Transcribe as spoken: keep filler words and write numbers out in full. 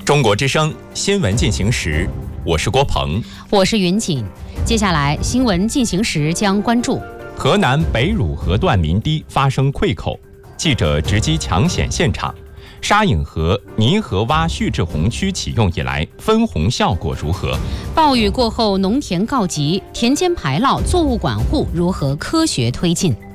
中国之声新闻进行时，我是郭鹏， 我是云锦。接下来新闻进行时将关注河南北汝河段林堤发生溃口，记者直击抢险现场。沙隐河泥河洼蓄滞洪区启用以来，分洪效果如何？ 暴雨过后农田告急，田间排涝作物管护如何科学推进？